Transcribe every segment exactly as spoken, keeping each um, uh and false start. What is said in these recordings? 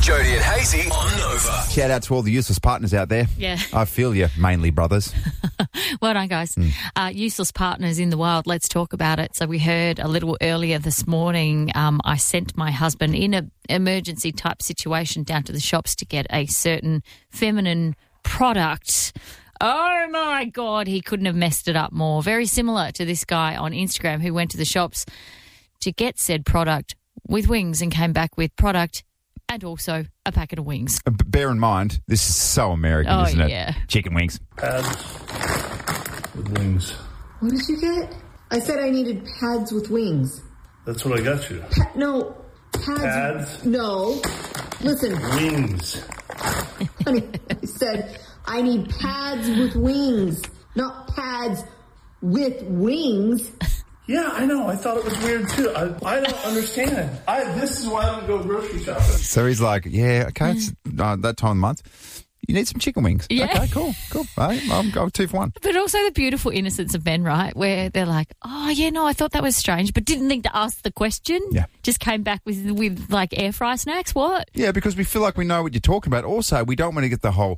Jody and Hazy on Nova. Shout out to all the useless partners out there. Yeah. I feel you, mainly brothers. Well done, guys. Mm. Uh, useless partners in the wild. Let's talk about it. So we heard a little earlier this morning, um, I sent my husband in an emergency type situation down to the shops to get a certain feminine product. Oh, my God, he couldn't have messed it up more. Very similar to this guy on Instagram who went to the shops to get said product with wings and came back with product and also a packet of wings. Uh, b- bear in mind, this is so American, Oh, isn't it? yeah. Chicken wings. Pads with wings. What did you get? I said I needed pads with wings. That's what I got you. Pa- no, pads. Pads? No. Listen, Wings. honey, I said I need pads with wings, not pads with wings. Yeah, I know. I thought it was weird too. I, I don't understand. I This is why I don't go grocery shopping. So he's like, yeah, okay, it's uh, that time of the month. You need some chicken wings. Yeah. Okay, cool, cool. All right, I'll go two for one. But also the beautiful innocence of men, right? Where they're like, oh, yeah, no, I thought that was strange, but didn't think to ask the question. Yeah. Just came back with, with like, air fry snacks. What? Yeah, because we feel like we know what you're talking about. Also, we don't want to get the whole,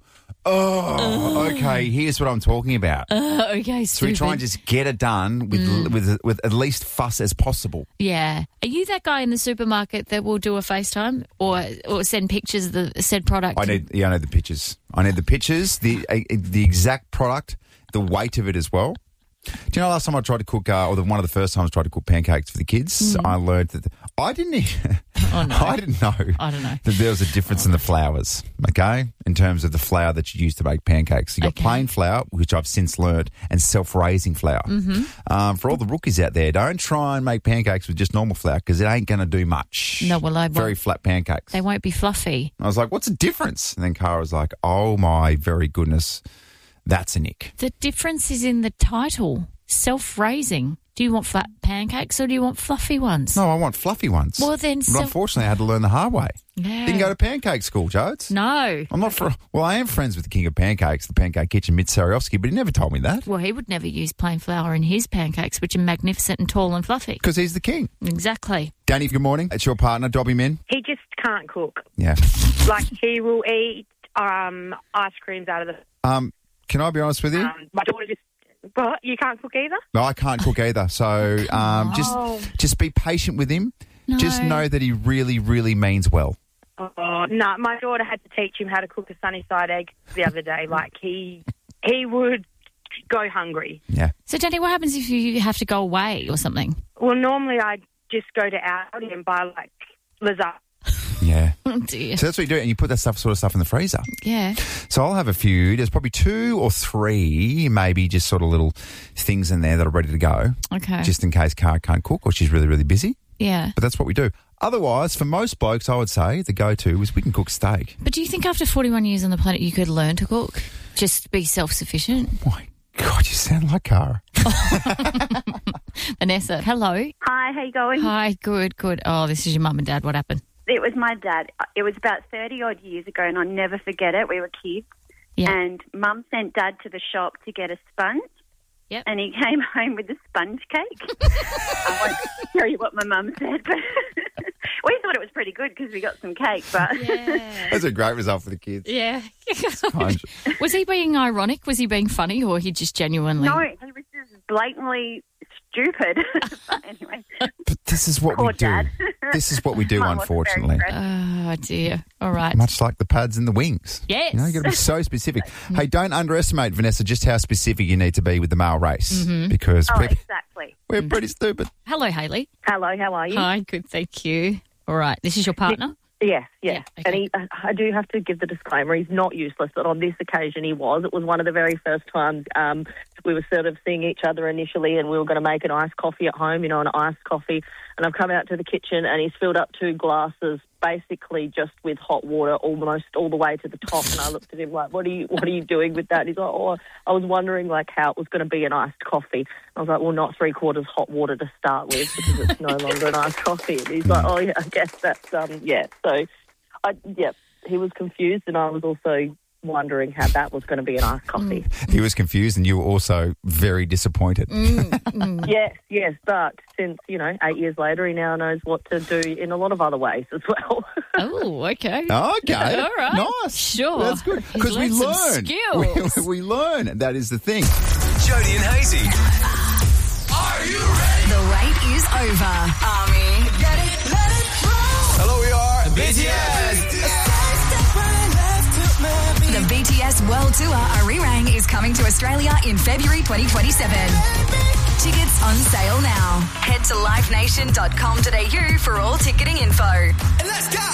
oh, okay, here's what I'm talking about. Uh, okay, So we stupid. try and just get it done with Mm. with with at least fuss as possible. Yeah. Are you that guy in the supermarket that will do a FaceTime or or send pictures of the said product? I need, yeah, I need the pictures. I need the pictures, the uh, the exact product, the weight of it as well. Do you know last time I tried to cook, uh, or the, one of the first times I tried to cook pancakes for the kids, I learned that the, I didn't even, Oh, no. I didn't know I don't know. that there was a difference in the flours, okay, in terms of the flour that you use to make pancakes. You got Okay. plain flour, which I've since learned, and self-raising flour. Mm-hmm. Um, for all the rookies out there, don't try and make pancakes with just normal flour because it ain't going to do much. No, well, I Very won't. flat pancakes. They won't be fluffy. I was like, what's the difference? And then Cara was like, oh my very goodness, that's a nick. The difference is in the title, self-raising. Do you want flat pancakes or do you want fluffy ones? No, I want fluffy ones. Well, then But self- unfortunately, I had to learn the hard way. Yeah. Didn't go to pancake school, Jodes. No. I'm not for. Well, I am friends with the king of pancakes, the Pancake Kitchen, Mitch Sariovsky, but he never told me that Well, he would never use plain flour in his pancakes, which are magnificent and tall and fluffy. because he's the king. Exactly. Danny, good morning. It's your partner, Dobby Min. He just can't cook. Yeah. Like, he will eat um, ice creams out of the... Um, can I be honest with you? Um, my daughter just... What? You can't cook either? No, I can't cook either. So um, just Oh. just be patient with him. No. Just know that he really, really means well. Oh, no, my daughter had to teach him how to cook a sunny side egg the other day. Like, he he would go hungry. Yeah. So, Danny, what happens if you have to go away or something? Well, normally I just go to Aldi and buy, like, lasagna. Yeah. Oh, dear. So that's what you do, and you put that stuff, sort of stuff in the freezer. Yeah. So I'll have a few. There's probably two or three, maybe just sort of little things in there that are ready to go, Okay. just in case Cara can't cook or she's really, really busy. yeah. But that's what we do. Otherwise, for most blokes, I would say the go-to is we can cook steak. But do you think after forty-one years on the planet you could learn to cook? Just be self-sufficient? My God, you sound like Cara. Vanessa, hello. Hi, how you going? Hi, good, good. Oh, this is your mum and dad. What happened? It was my dad. It was about thirty odd years ago, and I'll never forget it. We were kids, Yeah. and Mum sent Dad to the shop to get a sponge. Yep. And he came home with a sponge cake. I won't tell you what my mum said, but we thought it was pretty good because we got some cake. But Yeah. That's a great result for the kids. Yeah. Sponge. Was he being ironic? Was he being funny, or he just genuinely? no, he was just blatantly stupid. But anyway, But this is what poor we do. Dad. This is what we do, Mum wasn't very unfortunately. impressed. Oh dear. All right. Much like the pads and the wings. Yes. You know, you got to be so specific. Hey, don't underestimate, Vanessa, just how specific you need to be with the male race because Oh, we're, exactly. we're pretty stupid. Hello, Haley. Hello, how are you? Hi. Good. Thank you. All right. This is your partner. Yes, Yeah, yes. okay. And he, I do have to give the disclaimer, he's not useless, but on this occasion he was. It was one of the very first times um, we were sort of seeing each other initially, and we were going to make an iced coffee at home, you know, an iced coffee. And I've come out to the kitchen and he's filled up two glasses basically just with hot water almost all the way to the top. And I looked at him like, what are you what are you doing with that? He's like, oh, I was wondering like how it was going to be an iced coffee. I was like, well, not three quarters hot water to start with because it's no longer an iced coffee. And he's like, oh, yeah, I guess that's, um, yeah. So, I, yeah, he was confused and I was also wondering how that was going to be an iced coffee. He was confused and you were also very disappointed. Yes, yes, but since, you know, eight years later, he now knows what to do in a lot of other ways as well. Oh, okay. Okay. All right. Nice. Sure. That's good. He's Because we learned some learn. skills. We, we learn. That is the thing. Jody and Hazy. Are you ready? The wait is over. Army, get it, let it roll. Hello, we are B T S. The B T S World Tour Arirang is coming to Australia in February twenty twenty-seven. Tickets on sale now. Head to live nation dot com dot a u for all ticketing info. Let's go.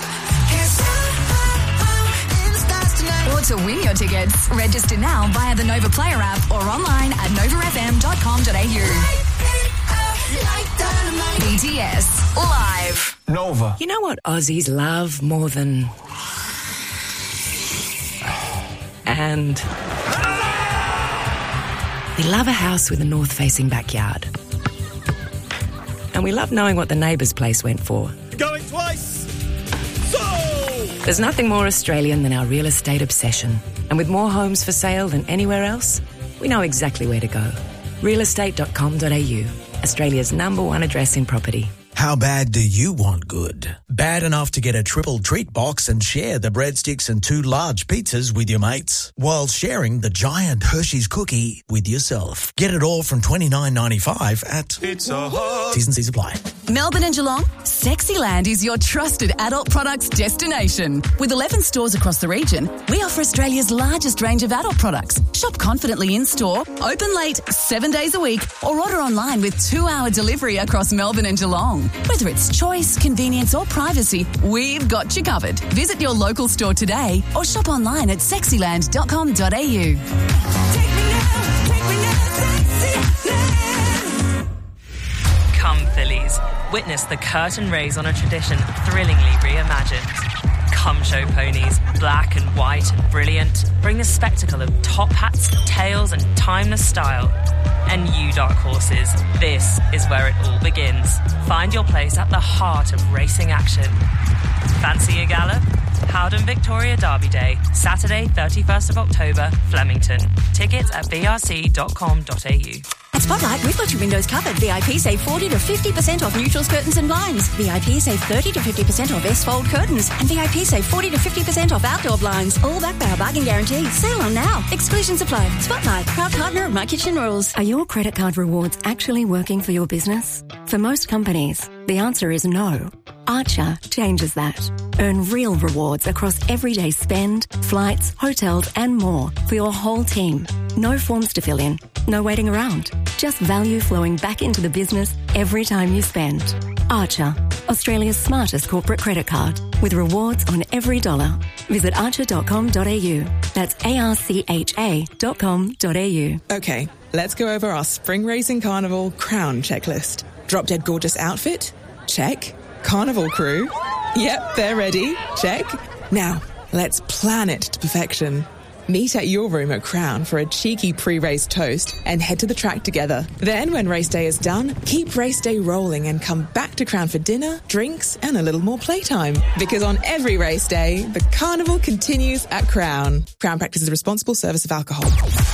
Or to win your tickets, register now via the Nova Player app or online at nova f m dot com dot a u. B T S Live. Nova. You know what Aussies love more than... And... we love a house with a north-facing backyard. And we love knowing what the neighbour's place went for. Going twice. So. There's nothing more Australian than our real estate obsession. And with more homes for sale than anywhere else, we know exactly where to go. real estate dot com dot a u, Australia's number one address in property. How bad do you want good? Bad enough to get a triple treat box and share the breadsticks and two large pizzas with your mates, while sharing the giant Hershey's cookie with yourself. Get it all from twenty-nine ninety-five at Pizza Hut. T's and C's apply. Melbourne and Geelong, Sexyland is your trusted adult products destination. With eleven stores across the region, we offer Australia's largest range of adult products. Shop confidently in-store, open late, seven days a week, or order online with two-hour delivery across Melbourne and Geelong. Whether it's choice, convenience or privacy, we've got you covered. Visit your local store today or shop online at sexyland dot com dot a u. Come Phillies, witness the curtain raise on a tradition thrillingly reimagined. Come show ponies, black and white and brilliant, bring the spectacle of top hats, tails and timeless style. And you dark horses, this is where it all begins. Find your place at the heart of racing action. Fancy a gallop? Howden Victoria Derby Day, Saturday thirty-first of October, Flemington. Tickets at b r c dot com dot a u. At Spotlight, we've got your windows covered. V I P save forty to fifty percent off neutrals, curtains and blinds. V I P save thirty to fifty percent off S-fold curtains. And V I P save forty to fifty percent off outdoor blinds. All backed by our bargain guarantee. Sale on now. Exclusions apply. Spotlight, proud partner of My Kitchen Rules. Are your credit card rewards actually working for your business? For most companies, the answer is no. Archer changes that. Earn real rewards across everyday spend, flights, hotels and more for your whole team. No forms to fill in, no waiting around. Just value flowing back into the business every time you spend. Archer, Australia's smartest corporate credit card with rewards on every dollar. Visit archer dot com dot a u. That's A R C H A dot com dot a u. Okay, let's go over our Spring Racing Carnival Crown checklist. Drop Dead Gorgeous outfit? Check. Carnival crew? Yep, they're ready. Check. Now, let's plan it to perfection. Meet at your room at Crown for a cheeky pre-race toast and head to the track together. Then, when race day is done, keep race day rolling and come back to Crown for dinner, drinks and a little more playtime. Because on every race day, the carnival continues at Crown. Crown practices responsible service of alcohol.